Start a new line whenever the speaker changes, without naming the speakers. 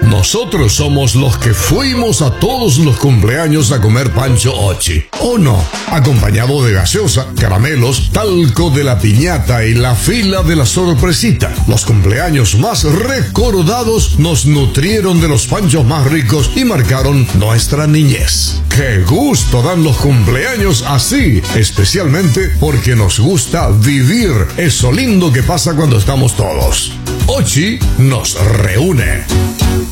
Nosotros somos los que fuimos a todos los cumpleaños a comer pancho ochi. ¿O no? Acompañado de gaseosa, caramelos, talco de la piñata y la fila de la sorpresita. Los cumpleaños más recordados nos nutrieron de los panchos más ricos y marcaron nuestra niñez. ¡Qué gusto dan los cumpleaños así! Especialmente porque nos gusta vivir eso lindo que pasa cuando estamos todos. Ochi nos reúne.